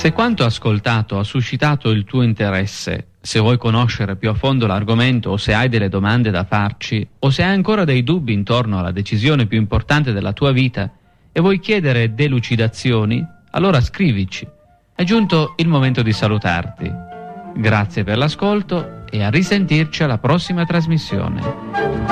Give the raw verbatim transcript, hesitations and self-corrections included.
Se quanto ascoltato ha suscitato il tuo interesse, se vuoi conoscere più a fondo l'argomento o se hai delle domande da farci o se hai ancora dei dubbi intorno alla decisione più importante della tua vita e vuoi chiedere delucidazioni, allora scrivici. È giunto il momento di salutarti. Grazie per l'ascolto e a risentirci alla prossima trasmissione.